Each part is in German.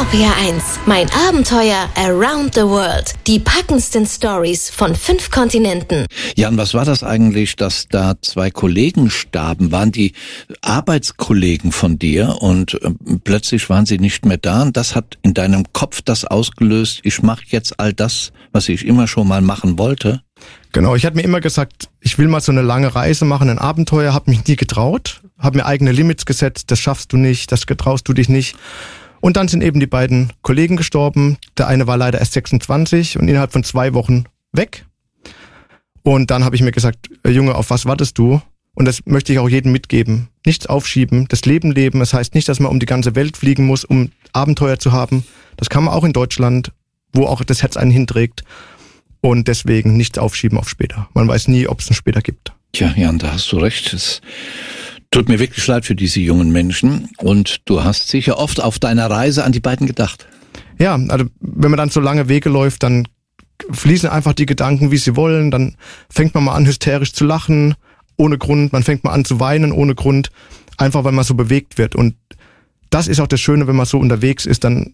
SWR 1, mein Abenteuer around the world. Die packendsten Stories von 5 Kontinenten. Jan, was war das eigentlich, dass da 2 Kollegen starben? Waren die Arbeitskollegen von dir und plötzlich waren sie nicht mehr da? Und das hat in deinem Kopf das ausgelöst, ich mache jetzt all das, was ich immer schon mal machen wollte? Genau, ich hatte mir immer gesagt, ich will mal so eine lange Reise machen, ein Abenteuer, habe mich nie getraut, habe mir eigene Limits gesetzt, das schaffst du nicht, das getraust du dich nicht. Und dann sind eben die beiden Kollegen gestorben. Der eine war leider erst 26 und innerhalb von 2 Wochen weg. Und dann habe ich mir gesagt, Junge, auf was wartest du? Und das möchte ich auch jedem mitgeben. Nichts aufschieben, das Leben leben. Das heißt nicht, dass man um die ganze Welt fliegen muss, um Abenteuer zu haben. Das kann man auch in Deutschland, wo auch das Herz einen hinträgt. Und deswegen nichts aufschieben auf später. Man weiß nie, ob es ein später gibt. Tja, Jan, da hast du recht. Es tut mir wirklich leid für diese jungen Menschen. Und du hast sicher oft auf deiner Reise an die beiden gedacht. Ja, also wenn man dann so lange Wege läuft, dann fließen einfach die Gedanken, wie sie wollen. Dann fängt man mal an, hysterisch zu lachen, ohne Grund. Man fängt mal an zu weinen, ohne Grund. Einfach, weil man so bewegt wird. Und das ist auch das Schöne, wenn man so unterwegs ist, dann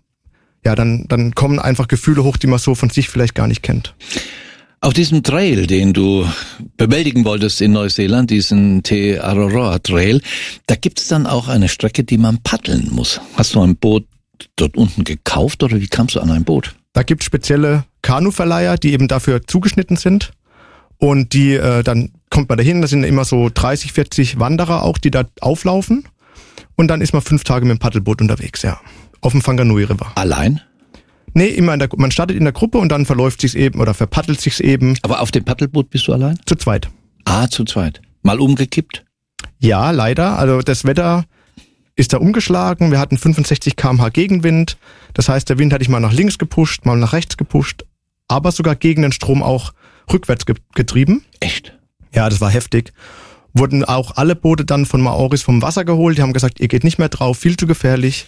kommen einfach Gefühle hoch, die man so von sich vielleicht gar nicht kennt. Auf diesem Trail, den du bewältigen wolltest in Neuseeland, diesen Te Araroa Trail, da gibt es dann auch eine Strecke, die man paddeln muss. Hast du ein Boot dort unten gekauft oder wie kamst du an ein Boot? Da gibt es spezielle Kanuverleiher, die eben dafür zugeschnitten sind. Und die, dann kommt man dahin, da sind immer so 30, 40 Wanderer auch, die da auflaufen. Und dann ist man 5 Tage mit dem Paddelboot unterwegs, ja. Auf dem Whanganui River. Allein? Nee, immer man startet in der Gruppe und dann verläuft sich's eben oder verpaddelt sich's eben. Aber auf dem Paddelboot bist du allein? Zu zweit. Ah, zu zweit. Mal umgekippt? Ja, leider. Also das Wetter ist da umgeschlagen. Wir hatten 65 km/h Gegenwind. Das heißt, der Wind hatte ich mal nach links gepusht, mal nach rechts gepusht, aber sogar gegen den Strom auch rückwärts getrieben. Echt? Ja, das war heftig. Wurden auch alle Boote dann von Maoris vom Wasser geholt. Die haben gesagt, ihr geht nicht mehr drauf, viel zu gefährlich.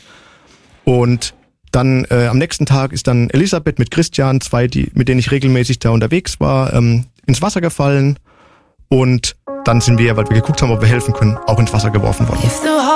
Und dann am nächsten Tag ist dann Elisabeth mit Christian, 2, mit denen ich regelmäßig da unterwegs war, ins Wasser gefallen. Und dann sind wir, weil wir geguckt haben, ob wir helfen können, auch ins Wasser geworfen worden.